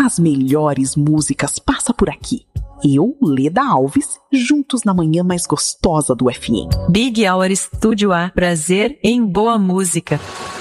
As melhores músicas passa por aqui. Eu, Leda Alves, juntos na manhã mais gostosa do FM. Big Hour Estúdio A. Prazer em boa música.